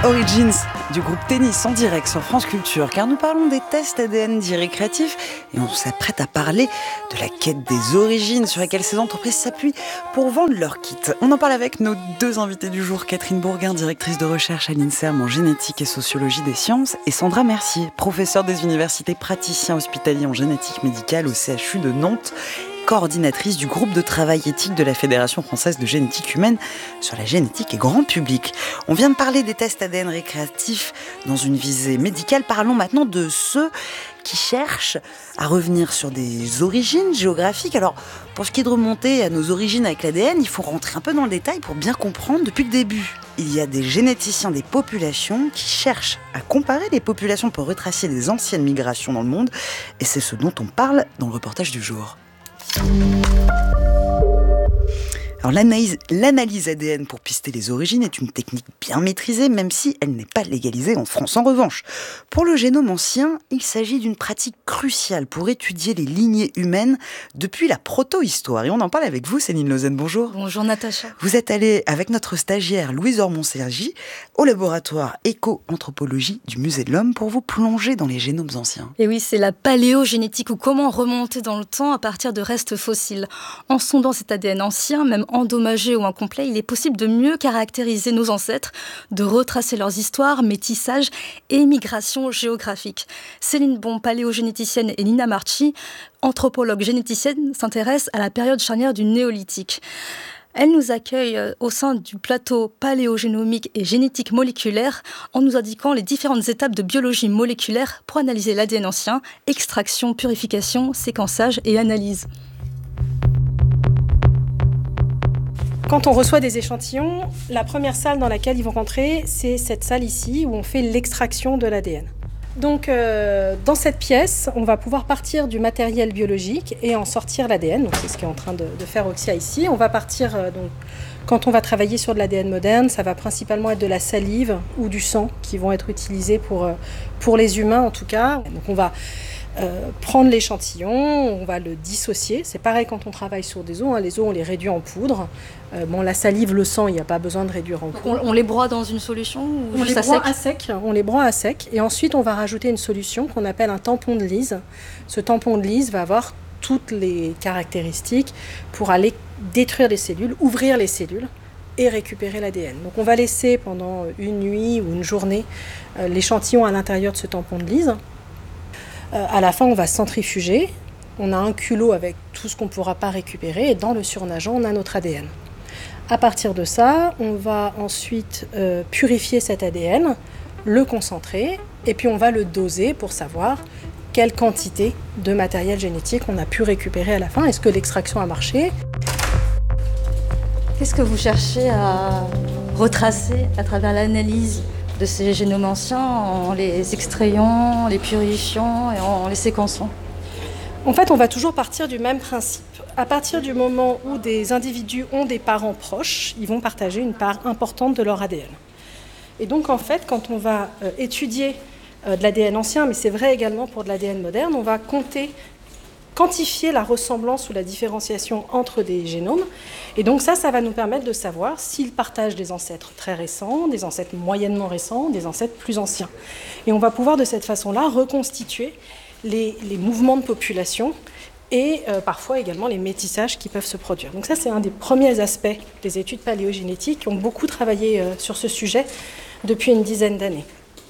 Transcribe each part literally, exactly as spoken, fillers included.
Origins du groupe Tennis en direct sur France Culture, car nous parlons des tests A D N dits récréatifs et on s'apprête à parler de la quête des origines sur laquelle ces entreprises s'appuient pour vendre leurs kits. On en parle avec nos deux invités du jour, Catherine Bourguin, directrice de recherche à l'INSERM en génétique et sociologie des sciences, et Sandra Mercier, professeure des universités, praticien hospitalier en génétique médicale au C H U de Nantes, coordinatrice du groupe de travail éthique de la Fédération française de génétique humaine sur la génétique et grand public. On vient de parler des tests A D N récréatifs dans une visée médicale. Parlons maintenant de ceux qui cherchent à revenir sur des origines géographiques. Alors, pour ce qui est de remonter à nos origines avec l'A D N, il faut rentrer un peu dans le détail pour bien comprendre depuis le début. Il y a des généticiens des populations qui cherchent à comparer les populations pour retracer les anciennes migrations dans le monde. Et c'est ce dont on parle dans le reportage du jour. Alors l'analyse, l'analyse A D N pour pister les origines est une technique bien maîtrisée, même si elle n'est pas légalisée en France. En revanche, pour le génome ancien, il s'agit d'une pratique cruciale pour étudier les lignées humaines depuis la proto-histoire. Et on en parle avec vous, Céline Lausanne, bonjour. Bonjour Natacha. Vous êtes allée avec notre stagiaire Louise Ormond-Sergi au laboratoire éco-anthropologie du Musée de l'Homme pour vous plonger dans les génomes anciens. Et oui, c'est la paléogénétique, ou comment remonter dans le temps à partir de restes fossiles. En sondant cet A D N ancien, même endommagé ou incomplet, il est possible de mieux caractériser nos ancêtres, de retracer leurs histoires, métissage et migration géographique. Céline Bon, paléogénéticienne, et Nina Marchi, anthropologue généticienne, s'intéressent à la période charnière du néolithique. Elle nous accueille au sein du plateau paléogénomique et génétique moléculaire en nous indiquant les différentes étapes de biologie moléculaire pour analyser l'A D N ancien, extraction, purification, séquençage et analyse. Quand on reçoit des échantillons, la première salle dans laquelle ils vont rentrer, c'est cette salle ici où on fait l'extraction de l'A D N. Donc euh, dans cette pièce, on va pouvoir partir du matériel biologique et en sortir l'A D N. Donc c'est ce qu'est en train de, de faire Oxia ici. On va partir, euh, donc, quand on va travailler sur de l'A D N moderne, ça va principalement être de la salive ou du sang qui vont être utilisés pour, euh, pour les humains en tout cas. Donc on va Euh, prendre l'échantillon, on va le dissocier. C'est pareil quand on travaille sur des os, hein. Les os on les réduit en poudre. Euh, bon, la salive, le sang, il n'y a pas besoin de réduire en poudre. On, on les broie dans une solution ou on juste les à broie sec à sec. On les broie à sec et ensuite on va rajouter une solution qu'on appelle un tampon de Lise. Ce tampon de Lise va avoir toutes les caractéristiques pour aller détruire les cellules, ouvrir les cellules et récupérer l'A D N. Donc on va laisser pendant une nuit ou une journée euh, l'échantillon à l'intérieur de ce tampon de Lise. Euh, à la fin, on va centrifuger. On a un culot avec tout ce qu'on ne pourra pas récupérer. Et dans le surnageant, on a notre A D N. À partir de ça, on va ensuite euh, purifier cet A D N, le concentrer, et puis on va le doser pour savoir quelle quantité de matériel génétique on a pu récupérer à la fin. Est-ce que l'extraction a marché ? Qu'est-ce que vous cherchez à retracer à travers l'analyse de ces génomes anciens en les extrayant, en les purifiant et en les séquençant? En fait, on va toujours partir du même principe. À partir du moment où des individus ont des parents proches, ils vont partager une part importante de leur A D N. Et donc, en fait, quand on va euh, étudier euh, de l'A D N ancien, mais c'est vrai également pour de l'A D N moderne, on va compter quantifier la ressemblance ou la différenciation entre des génomes. Et donc ça, ça va nous permettre de savoir s'ils partagent des ancêtres très récents, des ancêtres moyennement récents, des ancêtres plus anciens. Et on va pouvoir de cette façon-là reconstituer les, les mouvements de population et euh, parfois également les métissages qui peuvent se produire. Donc ça, c'est un des premiers aspects des études paléogénétiques qui ont beaucoup travaillé euh, sur ce sujet depuis une dizaine d'années.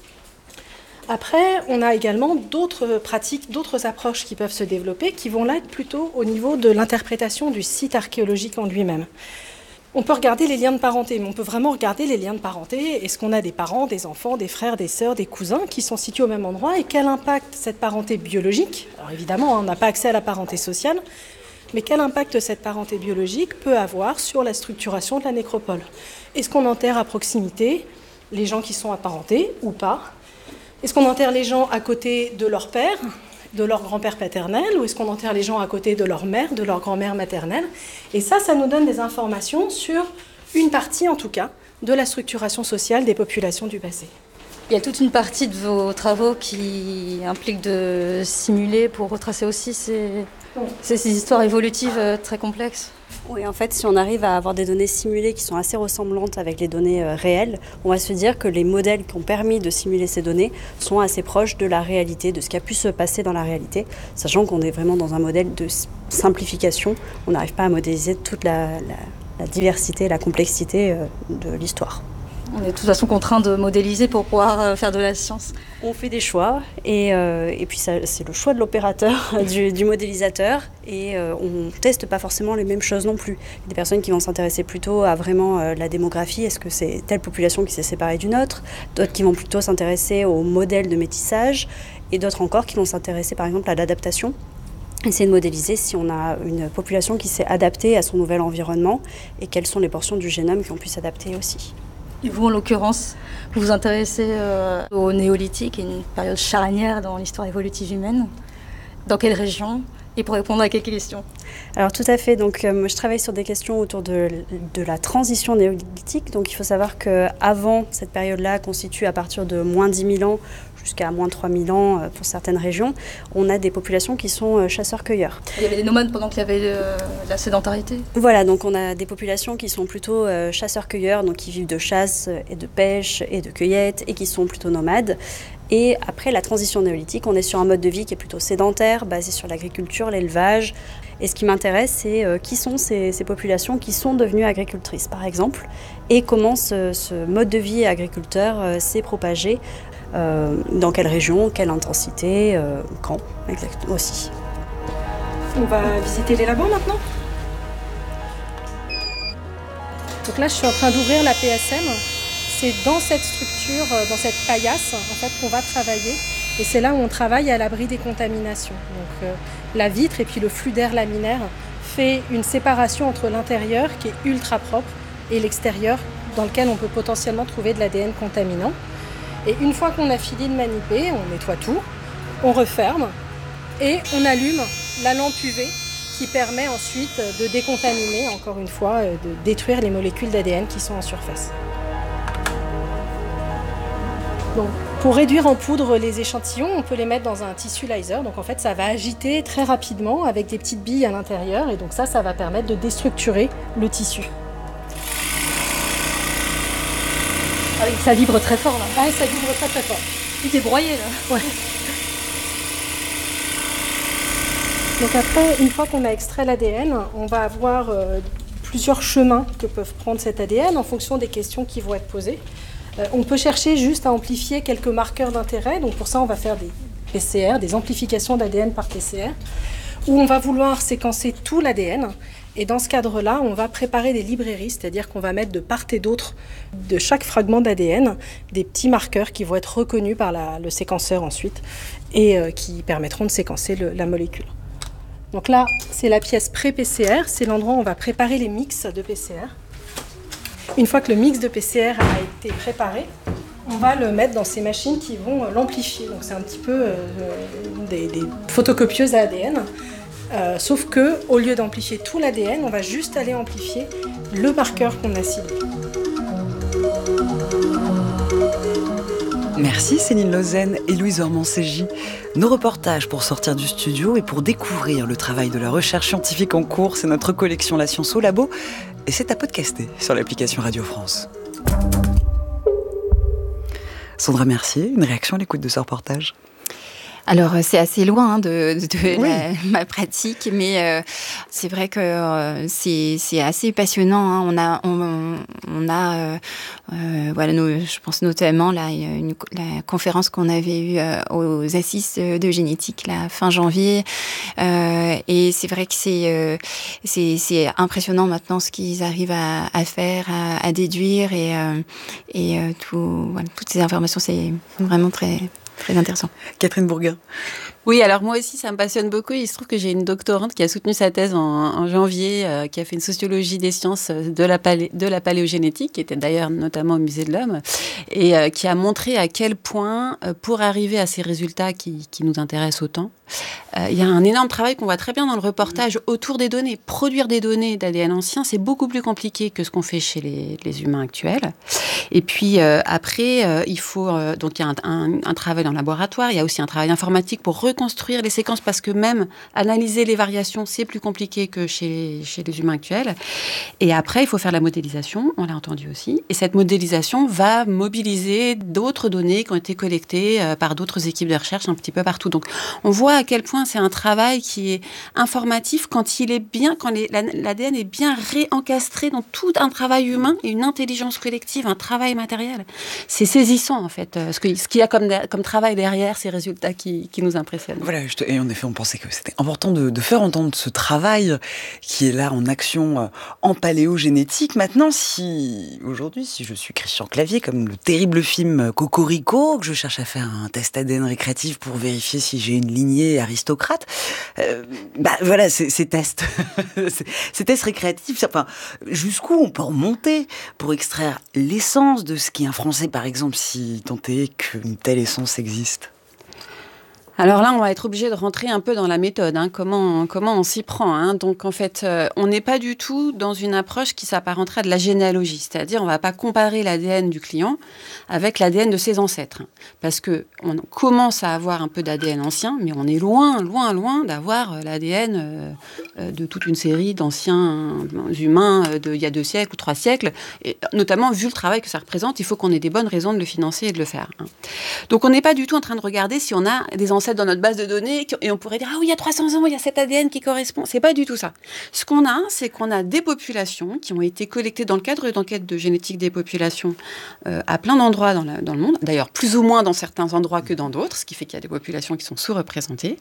Après, on a également d'autres pratiques, d'autres approches qui peuvent se développer, qui vont là être plutôt au niveau de l'interprétation du site archéologique en lui-même. On peut regarder les liens de parenté, mais on peut vraiment regarder les liens de parenté. Est-ce qu'on a des parents, des enfants, des frères, des sœurs, des cousins qui sont situés au même endroit et quel impact cette parenté biologique, alors évidemment, on n'a pas accès à la parenté sociale, mais quel impact cette parenté biologique peut avoir sur la structuration de la nécropole? Est-ce qu'on enterre à proximité les gens qui sont apparentés ou pas? Est-ce qu'on enterre les gens à côté de leur père, de leur grand-père paternel, ou est-ce qu'on enterre les gens à côté de leur mère, de leur grand-mère maternelle? Et ça, ça nous donne des informations sur une partie, en tout cas, de la structuration sociale des populations du passé. Il y a toute une partie de vos travaux qui implique de simuler pour retracer aussi ces, ces, ces histoires évolutives très complexes. Oui, en fait, si on arrive à avoir des données simulées qui sont assez ressemblantes avec les données euh, réelles, on va se dire que les modèles qui ont permis de simuler ces données sont assez proches de la réalité, de ce qui a pu se passer dans la réalité, sachant qu'on est vraiment dans un modèle de simplification. On n'arrive pas à modéliser toute la, la, la diversité, la complexité euh, de l'histoire. On est de toute façon contraint de modéliser pour pouvoir faire de la science. On fait des choix et, euh, et puis ça, c'est le choix de l'opérateur, du, du modélisateur et euh, on ne teste pas forcément les mêmes choses non plus. Il y a des personnes qui vont s'intéresser plutôt à vraiment euh, la démographie, est-ce que c'est telle population qui s'est séparée d'une autre, d'autres qui vont plutôt s'intéresser au modèle de métissage et d'autres encore qui vont s'intéresser par exemple à l'adaptation. Essayer de modéliser si on a une population qui s'est adaptée à son nouvel environnement et quelles sont les portions du génome qui ont pu s'adapter aussi. Et vous, en l'occurrence, vous vous intéressez euh, au néolithique, une période charnière dans l'histoire évolutive humaine. Dans quelle région et pour répondre à quelques questions? Alors tout à fait, donc euh, je travaille sur des questions autour de, de la transition néolithique. Donc il faut savoir qu'avant cette période-là, constitue à partir de moins dix mille ans jusqu'à moins trois mille ans euh, pour certaines régions, on a des populations qui sont euh, chasseurs-cueilleurs. Il y avait des nomades pendant qu'il y avait euh, la sédentarité? Voilà, donc on a des populations qui sont plutôt euh, chasseurs-cueilleurs, donc qui vivent de chasse et de pêche et de cueillette et qui sont plutôt nomades. Et après la transition néolithique, on est sur un mode de vie qui est plutôt sédentaire, basé sur l'agriculture, l'élevage. Et ce qui m'intéresse, c'est euh, qui sont ces, ces populations qui sont devenues agricultrices, par exemple, et comment ce, ce mode de vie agriculteur euh, s'est propagé, euh, dans quelle région, quelle intensité, euh, quand, exactement aussi. On va visiter les labos maintenant. Donc là, je suis en train d'ouvrir la P S M. C'est dans cette structure, dans cette paillasse, en fait, qu'on va travailler. Et c'est là où on travaille à l'abri des contaminations. Donc, euh, la vitre et puis le flux d'air laminaire fait une séparation entre l'intérieur, qui est ultra propre, et l'extérieur, dans lequel on peut potentiellement trouver de l'A D N contaminant. Et une fois qu'on a fini de manipuler, on nettoie tout, on referme et on allume la lampe U V qui permet ensuite de décontaminer, encore une fois, de détruire les molécules d'A D N qui sont en surface. Donc, pour réduire en poudre les échantillons, on peut les mettre dans un tissue-lyser. Donc en fait, ça va agiter très rapidement avec des petites billes à l'intérieur. Et donc ça, ça va permettre de déstructurer le tissu. Ah oui, ça vibre très fort là. Ah, ça vibre très très fort. Tout est broyé là. Ouais. Donc après, une fois qu'on a extrait l'A D N, on va avoir euh, plusieurs chemins que peuvent prendre cet A D N en fonction des questions qui vont être posées. Euh, on peut chercher juste à amplifier quelques marqueurs d'intérêt. Donc pour ça, on va faire des P C R, des amplifications d'A D N par P C R, où on va vouloir séquencer tout l'A D N. Et dans ce cadre-là, on va préparer des librairies, c'est-à-dire qu'on va mettre de part et d'autre de chaque fragment d'A D N des petits marqueurs qui vont être reconnus par la, le séquenceur ensuite et euh, qui permettront de séquencer le, la molécule. Donc là, c'est la pièce pré-P C R, c'est l'endroit où on va préparer les mix de P C R. Une fois que le mix de P C R a été préparé, on va le mettre dans ces machines qui vont l'amplifier. Donc c'est un petit peu euh, des, des photocopieuses à A D N. Euh, sauf que, au lieu d'amplifier tout l'A D N, on va juste aller amplifier le marqueur qu'on a ciblé. Merci Céline Lauzen et Louise Ormand-Ségy. Nos reportages pour sortir du studio et pour découvrir le travail de la recherche scientifique en cours, c'est notre collection La Science au Labo et c'est à podcaster sur l'application Radio France. Sandra Mercier, une réaction à l'écoute de ce reportage? Alors, c'est assez loin hein, de, de oui. la, ma pratique, mais euh, c'est vrai que euh, c'est, c'est assez passionnant. Hein. On a, on, on a euh, euh, voilà, nous, je pense notamment là, une, la conférence qu'on avait eue euh, aux Assises de génétique là, fin janvier. Euh, et c'est vrai que c'est, euh, c'est, c'est impressionnant maintenant ce qu'ils arrivent à, à faire, à, à déduire. Et, euh, et euh, tout, voilà, toutes ces informations, c'est vraiment très... Très intéressant. Catherine Bourguin. Oui, alors moi aussi, ça me passionne beaucoup. Il se trouve que j'ai une doctorante qui a soutenu sa thèse en, en janvier, euh, qui a fait une sociologie des sciences de la, palé- de la paléogénétique, qui était d'ailleurs notamment au Musée de l'Homme, et euh, qui a montré à quel point, euh, pour arriver à ces résultats qui, qui nous intéressent autant, euh, il y a un énorme travail qu'on voit très bien dans le reportage autour des données. Produire des données d'A D N ancien, c'est beaucoup plus compliqué que ce qu'on fait chez les, les humains actuels. Et puis euh, après, euh, il faut... Euh, donc il y a un, un, un travail en laboratoire, il y a aussi un travail informatique pour recréer reconstruire les séquences parce que même analyser les variations, c'est plus compliqué que chez, chez les humains actuels. Et après, il faut faire la modélisation, on l'a entendu aussi. Et cette modélisation va mobiliser d'autres données qui ont été collectées euh, par d'autres équipes de recherche un petit peu partout. Donc, on voit à quel point c'est un travail qui est informatif quand il est bien, quand les, la, l'A D N est bien réencastré dans tout un travail humain et une intelligence collective, un travail matériel. C'est saisissant, en fait, ce, que, ce qu'il y a comme, comme travail derrière ces résultats qui, qui nous impressionnent. Voilà, et en effet, on pensait que c'était important de, de faire entendre ce travail qui est là en action en paléogénétique. Maintenant, si aujourd'hui, si je suis Christian Clavier, comme le terrible film Cocorico, que je cherche à faire un test A D N récréatif pour vérifier si j'ai une lignée aristocrate, euh, bah voilà, ces, ces tests, ces tests récréatifs, enfin, jusqu'où on peut remonter pour extraire l'essence de ce qu'est un Français, par exemple, si tant est qu'une telle essence existe? Alors là, on va être obligé de rentrer un peu dans la méthode, hein, comment, comment on s'y prend. Hein. Donc en fait, euh, on n'est pas du tout dans une approche qui s'apparenterait à de la généalogie. C'est-à-dire, on ne va pas comparer l'A D N du client avec l'A D N de ses ancêtres. Parce qu'on commence à avoir un peu d'A D N ancien, mais on est loin, loin, loin d'avoir l'A D N euh, de toute une série d'anciens humains d'il y a deux siècles ou trois siècles. Et notamment, vu le travail que ça représente, il faut qu'on ait des bonnes raisons de le financer et de le faire. Hein. Donc on n'est pas du tout en train de regarder si on a des ancêtres dans notre base de données et on pourrait dire ah oui, il y a trois cents ans, il y a cet A D N qui correspond. C'est pas du tout ça. Ce qu'on a, c'est qu'on a des populations qui ont été collectées dans le cadre d'enquêtes de génétique des populations euh, à plein d'endroits dans, la, dans le monde. D'ailleurs, plus ou moins dans certains endroits que dans d'autres, ce qui fait qu'il y a des populations qui sont sous-représentées.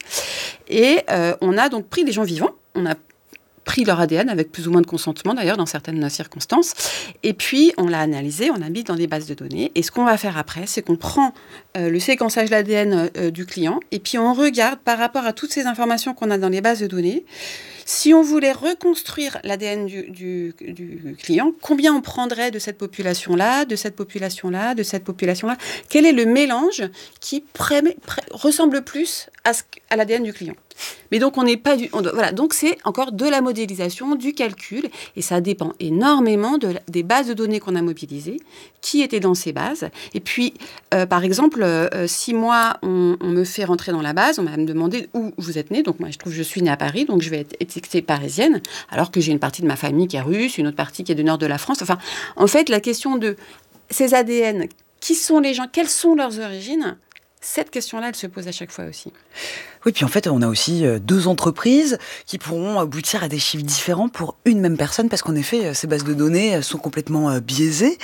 Et euh, on a donc pris des gens vivants. On a pris leur A D N avec plus ou moins de consentement d'ailleurs dans certaines circonstances et puis on l'a analysé, on l'a mis dans des bases de données et ce qu'on va faire après c'est qu'on prend euh, le séquençage de l'A D N euh, du client et puis on regarde par rapport à toutes ces informations qu'on a dans les bases de données si on voulait reconstruire l'A D N du, du, du client, combien on prendrait de cette population-là, de cette population-là, de cette population-là, quel est le mélange qui pré- pré- ressemble plus à, ce, à l'A D N du client. Mais donc, on n'est pas du... On doit, voilà, donc c'est encore de la modélisation, du calcul, et ça dépend énormément de, des bases de données qu'on a mobilisées, qui étaient dans ces bases. Et puis, euh, par exemple, euh, si moi, on, on me fait rentrer dans la base, on va me demander où vous êtes né. Donc, moi, je trouve que je suis née à Paris, donc je vais être étiquetée parisienne, alors que j'ai une partie de ma famille qui est russe, une autre partie qui est du nord de la France. Enfin, en fait, la question de ces A D N, qui sont les gens, quelles sont leurs origines ? Cette question-là, elle se pose à chaque fois aussi. Oui, puis en fait, on a aussi deux entreprises qui pourront aboutir à des chiffres différents pour une même personne, parce qu'en effet, ces bases de données sont complètement biaisées.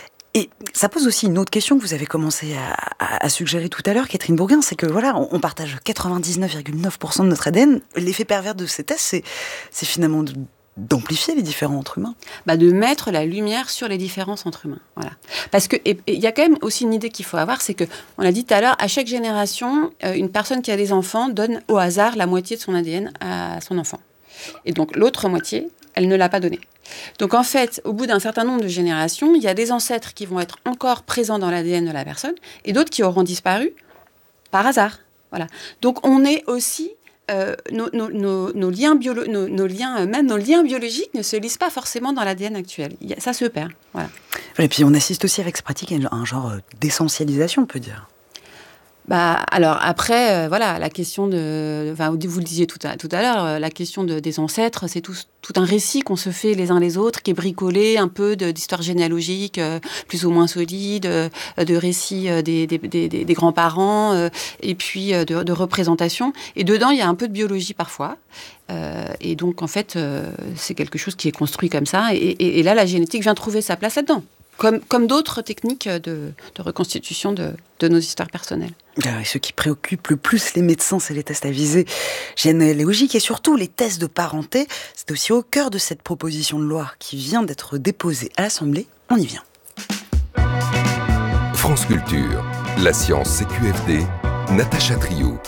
Et ça pose aussi une autre question que vous avez commencé à, à, à suggérer tout à l'heure, Catherine Bourguin, c'est que voilà, on, on partage quatre-vingt-dix-neuf virgule neuf pour cent de notre A D N. L'effet pervers de ces tests, c'est, c'est finalement de, d'amplifier les différences entre humains. Bah de mettre la lumière sur les différences entre humains. Voilà. Parce que il y a quand même aussi une idée qu'il faut avoir, c'est que, on l'a dit tout à l'heure, à chaque génération, euh, une personne qui a des enfants donne au hasard la moitié de son A D N à son enfant. Et donc l'autre moitié, elle ne l'a pas donnée. Donc en fait, au bout d'un certain nombre de générations, il y a des ancêtres qui vont être encore présents dans l'A D N de la personne et d'autres qui auront disparu par hasard. Voilà. Donc on est aussi Euh, nos, nos, nos, nos, liens biolo- nos, nos liens, même nos liens biologiques ne se lisent pas forcément dans l'A D N actuel. Ça se perd. Voilà. Et puis on assiste aussi avec cette pratique à un genre d'essentialisation, on peut dire. Bah, alors après, euh, voilà, la question de, enfin, vous le disiez tout à, tout à l'heure, euh, la question de, des ancêtres, c'est tout, tout un récit qu'on se fait les uns les autres, qui est bricolé un peu de, d'histoire généalogique, euh, plus ou moins solide, euh, de récits euh, des, des, des, des grands-parents, euh, et puis euh, de, de représentation. Et dedans, il y a un peu de biologie parfois. Euh, et donc, en fait, euh, c'est quelque chose qui est construit comme ça. Et, et, et là, la génétique vient trouver sa place là-dedans. Comme, comme d'autres techniques de, de reconstitution de, de nos histoires personnelles. Et ce qui préoccupe le plus les médecins, c'est les tests à visée généalogique et surtout les tests de parenté. C'est aussi au cœur de cette proposition de loi qui vient d'être déposée à l'Assemblée. On y vient. France Culture, la science C Q F D, Natacha Trio.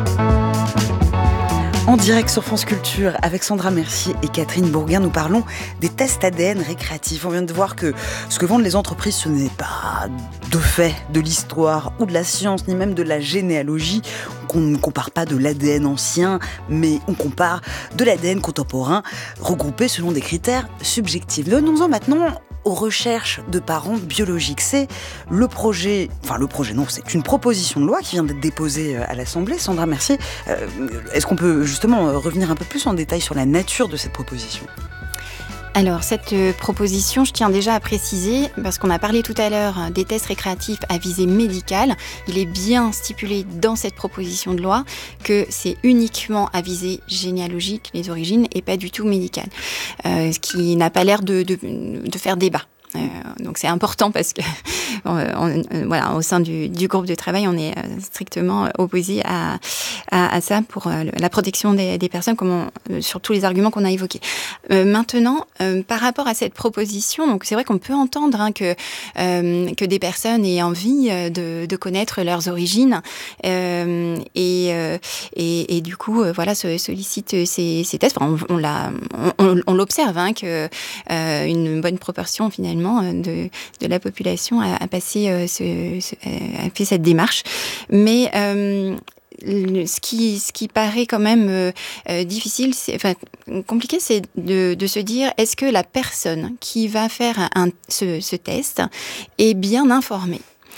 En direct sur France Culture, avec Sandra Mercier et Catherine Bourguin, nous parlons des tests A D N récréatifs. On vient de voir que ce que vendent les entreprises, ce n'est pas de fait de l'histoire ou de la science, ni même de la généalogie. On ne compare pas de l'A D N ancien, mais on compare de l'A D N contemporain, regroupé selon des critères subjectifs. Venons-en maintenant aux recherches de parents biologiques. C'est le projet, enfin le projet non, c'est une proposition de loi qui vient d'être déposée à l'Assemblée. Sandra Mercier, euh, est-ce qu'on peut justement revenir un peu plus en détail sur la nature de cette proposition ? Alors, cette euh, proposition, je tiens déjà à préciser, parce qu'on a parlé tout à l'heure hein, des tests récréatifs à visée médicale, il est bien stipulé dans cette proposition de loi que c'est uniquement à visée généalogique, les origines, et pas du tout médicale, euh, ce qui n'a pas l'air de, de, de faire débat. Euh, donc c'est important parce que on, on, voilà, au sein du, du groupe de travail, on est strictement opposé à, à, à ça pour euh, la protection des, des personnes, comme on, sur tous les arguments qu'on a évoqués. Euh, maintenant, euh, par rapport à cette proposition, donc c'est vrai qu'on peut entendre hein, que euh, que des personnes aient envie de, de connaître leurs origines euh, et, euh, et et du coup euh, voilà sollicitent ces, ces tests. Enfin, on, on l'a on, on l'observe hein, que euh, une bonne proportion finalement de, de la population a, a passé euh, ce, ce, a fait cette démarche. Mais euh, le, ce, qui, ce qui paraît quand même euh, euh, difficile, c'est, enfin, compliqué, c'est de, de se dire est-ce que la personne qui va faire un, ce, ce test est bien informée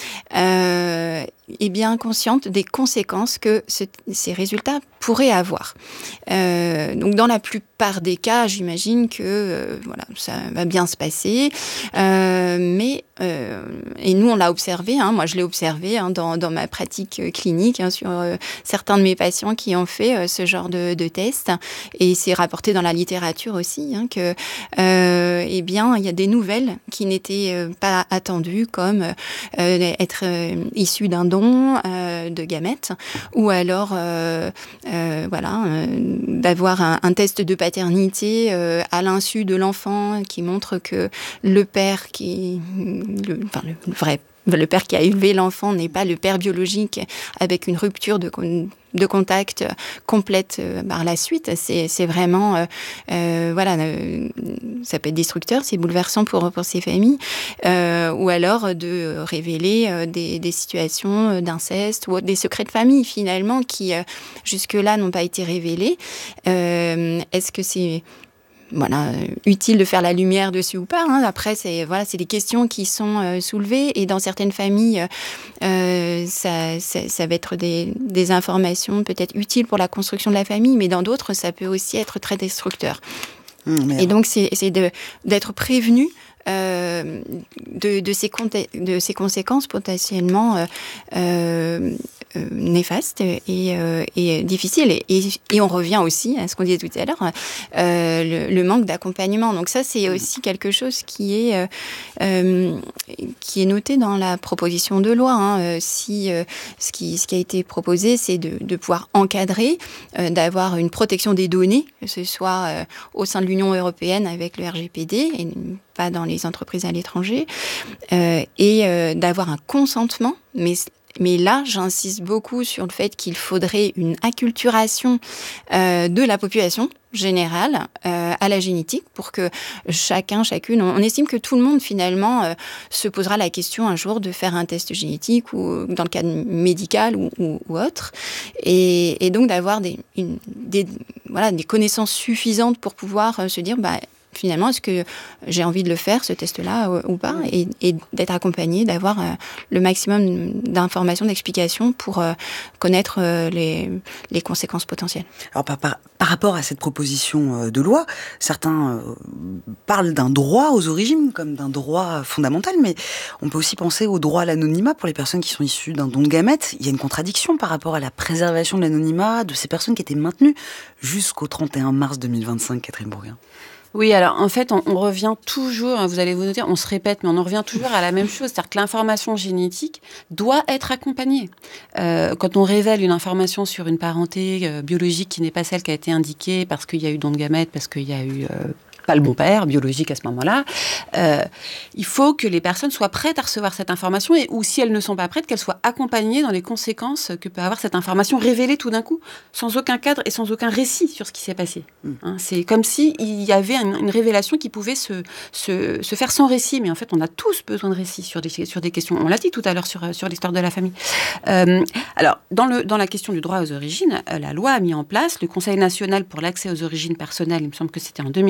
euh, est bien consciente des conséquences que ce, ces résultats pourraient avoir. Euh, donc dans la plupart des cas, j'imagine que euh, voilà, ça va bien se passer, euh, mais euh, et nous on l'a observé, hein, moi je l'ai observé hein, dans, dans ma pratique clinique hein, sur euh, certains de mes patients qui ont fait euh, ce genre de, de test, et c'est rapporté dans la littérature aussi hein, que euh, eh bien il y a des nouvelles qui n'étaient euh, pas attendues, comme euh, être euh, issu d'un don euh, de gamètes, ou alors euh, euh, voilà, euh, d'avoir un, un test de paternité euh, à l'insu de l'enfant qui montre que le père qui, le, enfin le, le vrai le père qui a élevé l'enfant n'est pas le père biologique, avec une rupture de, de contact complète par la suite. C'est, c'est vraiment, euh, euh, voilà, euh, ça peut être destructeur, c'est bouleversant pour, pour ces familles. Euh, ou alors de révéler euh, des, des situations d'inceste ou des secrets de famille, finalement, qui euh, jusque-là n'ont pas été révélés. Euh, est-ce que c'est... Voilà, utile de faire la lumière dessus ou pas. Hein. Après, c'est voilà, c'est des questions qui sont euh, soulevées, et dans certaines familles, euh, ça, ça, ça va être des, des informations peut-être utiles pour la construction de la famille, mais dans d'autres, ça peut aussi être très destructeur. Mmh, et donc, c'est, c'est de, d'être prévenu euh, de, de, ces conté- de ces conséquences potentiellement euh, euh, Euh, néfaste et, euh, et difficile. Et, et, et on revient aussi à ce qu'on disait tout à l'heure, euh, le, le manque d'accompagnement. Donc ça, c'est aussi quelque chose qui est, euh, euh, qui est noté dans la proposition de loi. Hein. Si euh, ce, qui, ce qui a été proposé, c'est de, de pouvoir encadrer, euh, d'avoir une protection des données, que ce soit euh, au sein de l'Union européenne avec le R G P D et pas dans les entreprises à l'étranger, euh, et euh, d'avoir un consentement, mais Mais là, j'insiste beaucoup sur le fait qu'il faudrait une acculturation euh, de la population générale euh, à la génétique, pour que chacun, chacune, on, on estime que tout le monde finalement euh, se posera la question un jour de faire un test génétique, ou dans le cadre médical ou, ou, ou autre, et, et donc d'avoir des, une, des, voilà, des connaissances suffisantes pour pouvoir euh, se dire bah, finalement, est-ce que j'ai envie de le faire, ce test-là, ou, ou pas, et, et d'être accompagné, d'avoir euh, le maximum d'informations, d'explications pour euh, connaître euh, les, les conséquences potentielles. Alors, par, par, par rapport à cette proposition de loi, certains euh, parlent d'un droit aux origines comme d'un droit fondamental, mais on peut aussi penser au droit à l'anonymat pour les personnes qui sont issues d'un don de gamètes. Il y a une contradiction par rapport à la préservation de l'anonymat de ces personnes qui étaient maintenues jusqu'au trente et un mars deux mille vingt-cinq, Catherine Bourguin. Oui, alors en fait, on, on revient toujours, vous allez vous noter, on se répète, mais on en revient toujours à la même chose, c'est-à-dire que l'information génétique doit être accompagnée. Euh, quand on révèle une information sur une parenté euh, biologique qui n'est pas celle qui a été indiquée parce qu'il y a eu don de gamètes, parce qu'il y a eu... Euh, pas le bon père biologique à ce moment-là, euh, il faut que les personnes soient prêtes à recevoir cette information, et ou si elles ne sont pas prêtes, qu'elles soient accompagnées dans les conséquences que peut avoir cette information révélée tout d'un coup, sans aucun cadre et sans aucun récit sur ce qui s'est passé. Mmh. Hein, c'est comme s'il y avait une, une révélation qui pouvait se, se, se faire sans récit, mais en fait on a tous besoin de récits sur des, sur des questions. On l'a dit tout à l'heure sur, sur l'histoire de la famille. Euh, alors, dans, le, dans la question du droit aux origines, la loi a mis en place le Conseil national pour l'accès aux origines personnelles, il me semble que c'était en deux mille vingt-deux,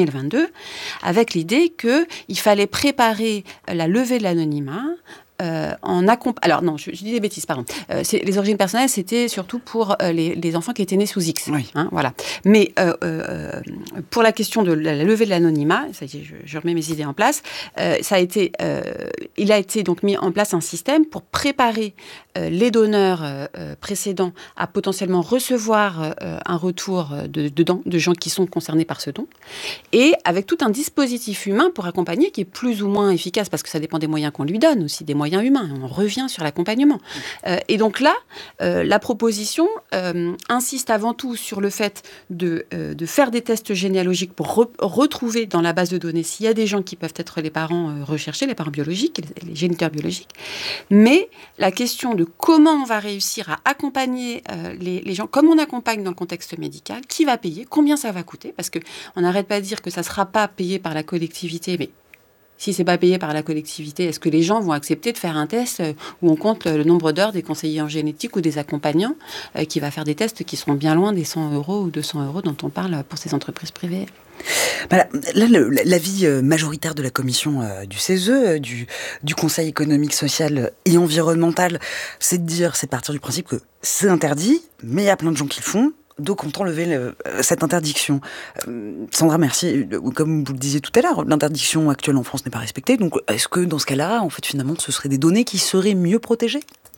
deux, avec l'idée qu'il fallait préparer la levée de l'anonymat. Euh, en accomp- Alors non, je, je dis des bêtises, pardon. Euh, c'est, les origines personnelles, c'était surtout pour euh, les, les enfants qui étaient nés sous X. Oui. Hein, voilà. Mais euh, euh, pour la question de la, la levée de l'anonymat, ça y est, je, je remets mes idées en place. Euh, ça a été, euh, il a été donc mis en place un système pour préparer euh, les donneurs euh, précédents à potentiellement recevoir euh, un retour de, de dons de gens qui sont concernés par ce don, et avec tout un dispositif humain pour accompagner qui est plus ou moins efficace parce que ça dépend des moyens qu'on lui donne aussi, des moyens humains. On revient sur l'accompagnement. Euh, et donc là, euh, la proposition euh, insiste avant tout sur le fait de, euh, de faire des tests généalogiques pour re- retrouver dans la base de données s'il y a des gens qui peuvent être les parents euh, recherchés, les parents biologiques, les, les géniteurs biologiques. Mais la question de comment on va réussir à accompagner euh, les, les gens, comme on accompagne dans le contexte médical, qui va payer, combien ça va coûter, parce qu'on n'arrête pas de dire que ça ne sera pas payé par la collectivité, mais si ce n'est pas payé par la collectivité, est-ce que les gens vont accepter de faire un test où on compte le nombre d'heures des conseillers en génétique ou des accompagnants euh, qui va faire des tests qui seront bien loin des cent euros ou deux cents euros dont on parle pour ces entreprises privées? Voilà, là, le, l'avis majoritaire de la commission euh, du C E S E, du, du Conseil économique, social et environnemental, c'est de dire, c'est de partir du principe que c'est interdit, mais il y a plein de gens qui le font. Donc, on entend lever le, cette interdiction. Euh, Sandra, merci. Comme vous le disiez tout à l'heure, l'interdiction actuelle en France n'est pas respectée. Donc, est-ce que dans ce cas-là, en fait, finalement, ce seraient des données qui seraient mieux protégées ?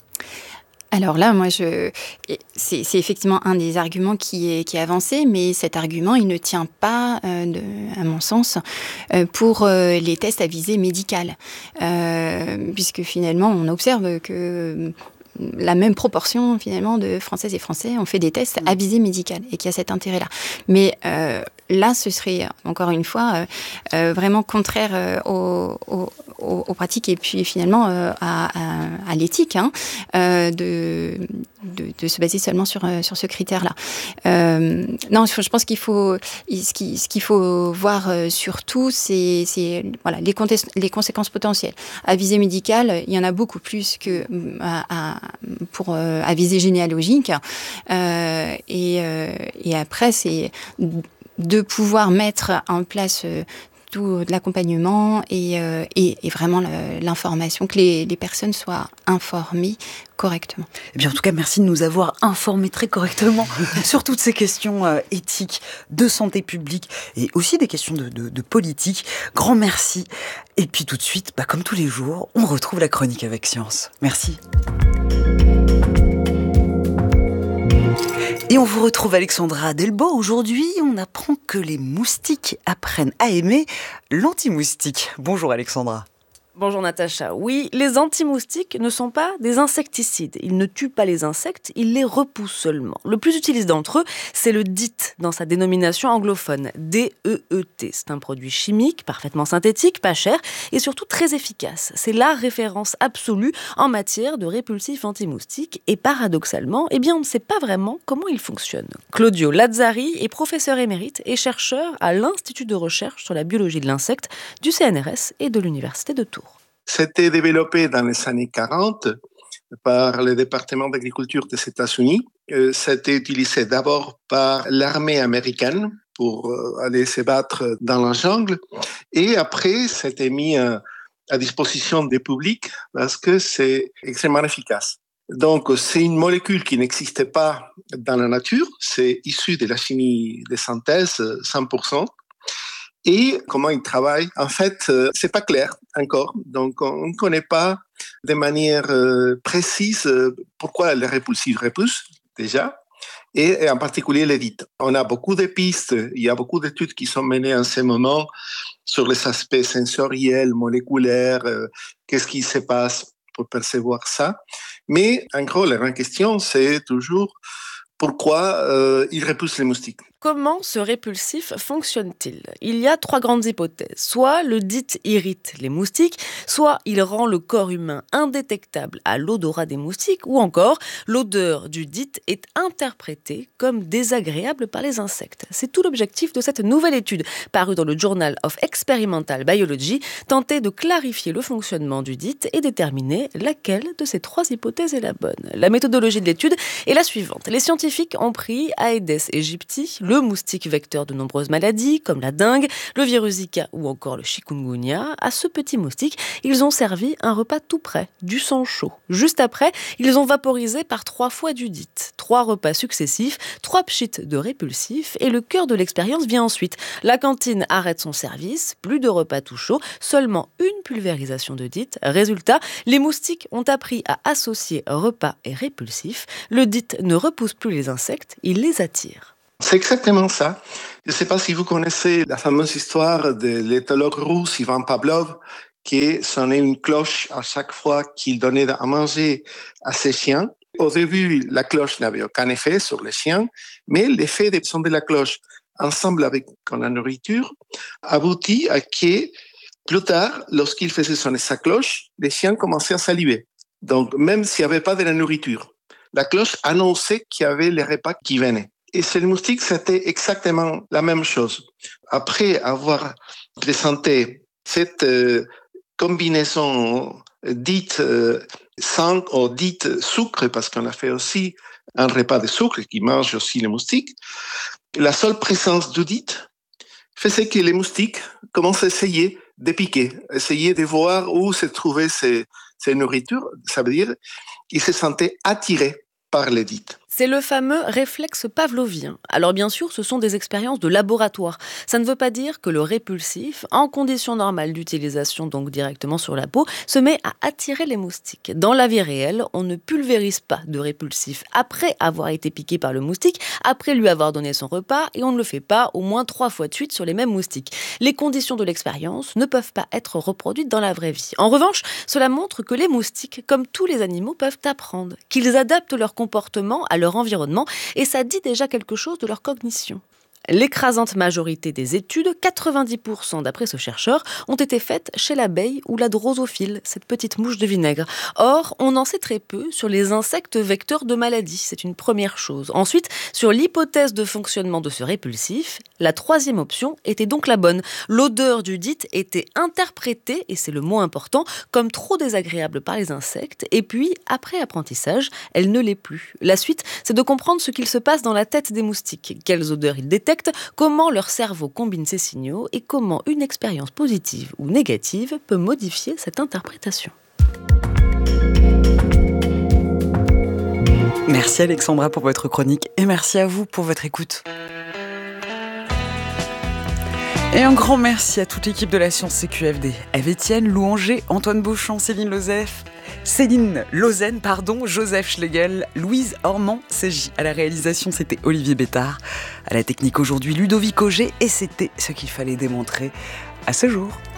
Alors là, moi, je, c'est, c'est effectivement un des arguments qui est, qui est avancé, mais cet argument, il ne tient pas, euh, de, à mon sens, euh, pour euh, les tests à visée médicale. Euh, puisque finalement, on observe que la même proportion, finalement, de Françaises et Français ont fait des tests à visée médicale et qu'il y a cet intérêt-là. Mais euh, là, ce serait, encore une fois, euh, euh, vraiment contraire euh, aux, aux, aux pratiques et puis finalement euh, à, à, à l'éthique, hein, euh, de, de, de se baser seulement sur, euh, sur ce critère-là. Euh, non, je pense qu'il faut, ce qu'il, ce qu'il faut voir euh, surtout, c'est, c'est voilà, les, contest- les conséquences potentielles. À visée médicale, il y en a beaucoup plus que à, à, pour euh, à visée généalogique. Euh, et, euh, et après, c'est de pouvoir mettre en place euh, tout de l'accompagnement et, euh, et, et vraiment le, l'information, que les, les personnes soient informées correctement. Eh bien, en tout cas, merci de nous avoir informés très correctement sur toutes ces questions euh, éthiques, de santé publique et aussi des questions de, de, de politique. Grand merci. Et puis tout de suite, bah, comme tous les jours, on retrouve la chronique avec Science. Merci. Et on vous retrouve Alexandra Delbo. Aujourd'hui, on apprend que les moustiques apprennent à aimer l'anti-moustique. Bonjour Alexandra. Bonjour Natacha. Oui, les anti-moustiques ne sont pas des insecticides. Ils ne tuent pas les insectes, ils les repoussent seulement. Le plus utilisé d'entre eux, c'est le D I T dans sa dénomination anglophone, D E E T. C'est un produit chimique, parfaitement synthétique, pas cher et surtout très efficace. C'est la référence absolue en matière de répulsifs anti-moustiques et paradoxalement, eh bien, on ne sait pas vraiment comment il fonctionne. Claudio Lazzari est professeur émérite et chercheur à l'Institut de recherche sur la biologie de l'insecte du C N R S et de l'Université de Tours. C'était développé dans les années quarante par le département d'agriculture des États-Unis. C'était utilisé d'abord par l'armée américaine pour aller se battre dans la jungle. Et après, c'était mis à disposition des publics parce que c'est extrêmement efficace. Donc, c'est une molécule qui n'existait pas dans la nature. C'est issu de la chimie de synthèse, cent pour cent. Et comment il travaille, en fait, euh, c'est pas clair encore. Donc, on ne connaît pas de manière euh, précise euh, pourquoi les répulsifs repoussent, déjà, et, et en particulier les D I T. On a beaucoup de pistes, il y a beaucoup d'études qui sont menées en ce moment sur les aspects sensoriels, moléculaires, euh, qu'est-ce qui se passe pour percevoir ça. Mais en gros, la grande question, c'est toujours pourquoi euh, ils repoussent les moustiques. Comment ce répulsif fonctionne-t-il ? Il y a trois grandes hypothèses. Soit le D I T irrite les moustiques, soit il rend le corps humain indétectable à l'odorat des moustiques, ou encore l'odeur du D I T est interprétée comme désagréable par les insectes. C'est tout l'objectif de cette nouvelle étude, parue dans le Journal of Experimental Biology, tenter de clarifier le fonctionnement du D I T et déterminer laquelle de ces trois hypothèses est la bonne. La méthodologie de l'étude est la suivante. Les scientifiques ont pris Aedes aegypti, le le moustique vecteur de nombreuses maladies, comme la dengue, le virus Zika ou encore le chikungunya. À ce petit moustique, ils ont servi un repas tout prêt, du sang chaud. Juste après, ils ont vaporisé par trois fois du D I T. Trois repas successifs, trois pchits de répulsif, et le cœur de l'expérience vient ensuite. La cantine arrête son service, plus de repas tout chaud, seulement une pulvérisation de D I T. Résultat, les moustiques ont appris à associer repas et répulsif. Le D I T ne repousse plus les insectes, il les attire. C'est exactement ça. Je ne sais pas si vous connaissez la fameuse histoire de l'éthologue russe Ivan Pavlov qui sonnait une cloche à chaque fois qu'il donnait à manger à ses chiens. Au début, la cloche n'avait aucun effet sur les chiens, mais l'effet de sonner la cloche ensemble avec la nourriture aboutit à que plus tard, lorsqu'il faisait sonner sa cloche, les chiens commençaient à saliver. Donc, même s'il n'y avait pas de la nourriture, la cloche annonçait qu'il y avait les repas qui venaient. Et chez les moustiques, c'était exactement la même chose. Après avoir présenté cette euh, combinaison dite euh, sang ou dite sucre, parce qu'on a fait aussi un repas de sucre qui mange aussi les moustiques, la seule présence du D I T faisait que les moustiques commencent à essayer de piquer, essayer de voir où se trouvaient ces, ces nourritures. Ça veut dire qu'ils se sentaient attirés par les D I T. C'est le fameux réflexe pavlovien. Alors bien sûr, ce sont des expériences de laboratoire. Ça ne veut pas dire que le répulsif, en conditions normales d'utilisation, donc directement sur la peau, se met à attirer les moustiques. Dans la vie réelle, on ne pulvérise pas de répulsif après avoir été piqué par le moustique, après lui avoir donné son repas, et on ne le fait pas au moins trois fois de suite sur les mêmes moustiques. Les conditions de l'expérience ne peuvent pas être reproduites dans la vraie vie. En revanche, cela montre que les moustiques, comme tous les animaux, peuvent apprendre, qu'ils adaptent leur comportement à leur leur environnement, et ça dit déjà quelque chose de leur cognition. L'écrasante majorité des études, quatre-vingt-dix pour cent d'après ce chercheur, ont été faites chez l'abeille ou la drosophile, cette petite mouche de vinaigre. Or, on en sait très peu sur les insectes vecteurs de maladies, c'est une première chose. Ensuite, sur l'hypothèse de fonctionnement de ce répulsif, la troisième option était donc la bonne. L'odeur du D I T était interprétée, et c'est le mot important, comme trop désagréable par les insectes, et puis, après apprentissage, elle ne l'est plus. La suite, c'est de comprendre ce qu'il se passe dans la tête des moustiques, quelles odeurs ils détectent, comment leur cerveau combine ces signaux et comment une expérience positive ou négative peut modifier cette interprétation. Merci Alexandra pour votre chronique et merci à vous pour votre écoute. Et un grand merci à toute l'équipe de la Science C Q F D. Eve Etienne, Lou Anger, Antoine Beauchamp, Céline Lozef, Céline Lausanne, pardon, Joseph Schlegel, Louise Ormand, C J. À la réalisation, c'était Olivier Bétard. À la technique aujourd'hui, Ludovic Auger. Et c'était ce qu'il fallait démontrer à ce jour.